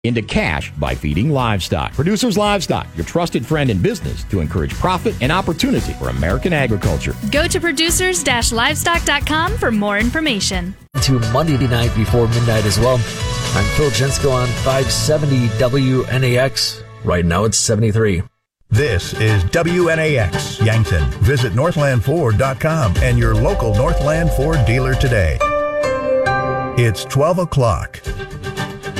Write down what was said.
into cash by feeding livestock. Producers Livestock, your trusted friend in business to encourage profit and opportunity for American agriculture. Go to producers-livestock.com for more information. To Monday night before midnight as well. I'm Phil Jensko on 570 WNAX. Right now it's 73. This is WNAX Yankton. Visit northlandford.com and your local Northland Ford dealer today. It's 12 o'clock.